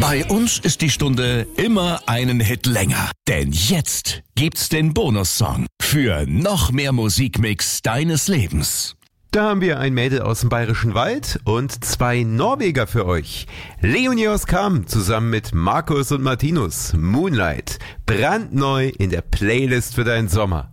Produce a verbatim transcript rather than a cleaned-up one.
Bei uns ist die Stunde immer einen Hit länger. Denn jetzt gibt's den Bonussong für noch mehr Musikmix deines Lebens. Da haben wir ein Mädel aus dem Bayerischen Wald und zwei Norweger für euch. Leonie aus Kam zusammen mit Markus und Martinus. Moonlight. Brandneu in der Playlist für deinen Sommer.